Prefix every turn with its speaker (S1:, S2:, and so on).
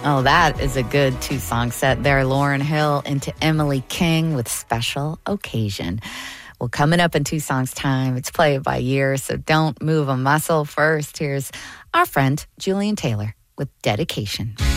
S1: Oh, that is a good two-song set there. Lauryn Hill into Emily King with Special Occasion. Well, coming up in two songs time, it's play it by year, so don't move a muscle. First, here's our friend Julian Taylor with Dedication.